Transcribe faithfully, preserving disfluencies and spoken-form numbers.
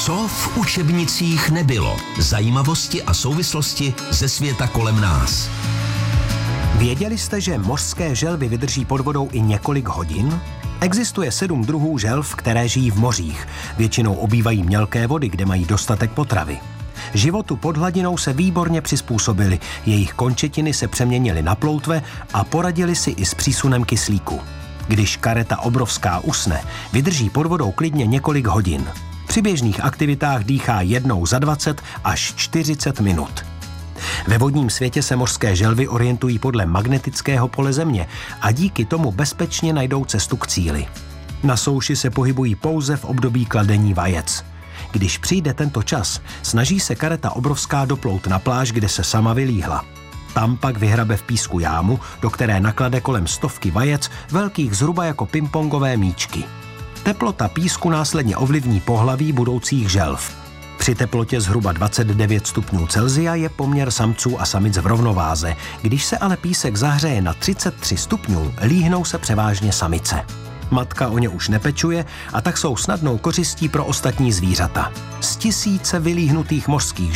Co v učebnicích nebylo? Zajímavosti a souvislosti ze světa kolem nás. Věděli jste, že mořské želvy vydrží pod vodou i několik hodin? Existuje sedm druhů želv, které žijí v mořích. Většinou obývají mělké vody, kde mají dostatek potravy. Životu pod hladinou se výborně přizpůsobili, jejich končetiny se přeměnily na ploutve a poradili si i s přísunem kyslíku. Když kareta obrovská usne, vydrží pod vodou klidně několik hodin. Při běžných aktivitách dýchá jednou za dvacet až čtyřicet minut. Ve vodním světě se mořské želvy orientují podle magnetického pole Země a díky tomu bezpečně najdou cestu k cíli. Na souši se pohybují pouze v období kladení vajec. Když přijde tento čas, snaží se kareta obrovská doplout na pláž, kde se sama vylíhla. Tam pak vyhrabe v písku jámu, do které naklade kolem stovky vajec, velkých zhruba jako pingpongové míčky. Teplota písku následně ovlivní pohlaví budoucích želv. Při teplotě zhruba dvacet devět stupňů Celsia je poměr samců a samic v rovnováze. Když se ale písek zahřeje na třicet tři stupňů, líhnou se převážně samice. Matka o ně už nepečuje a tak jsou snadnou kořistí pro ostatní zvířata. Z tisíce vylíhnutých mořských